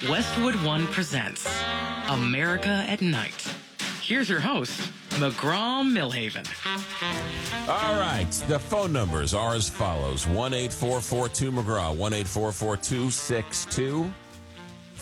Westwood One presents America at Night. Here's your host, McGraw Millhaven. All right, the phone numbers are as follows. 1-844-2-McGraw, 1-844-262.